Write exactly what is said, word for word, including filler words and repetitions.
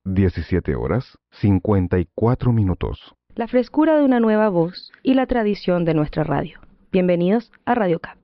diecisiete horas cincuenta y cuatro minutos. La frescura de una nueva voz y la tradición de nuestra radio. Bienvenidos a Radio Cap.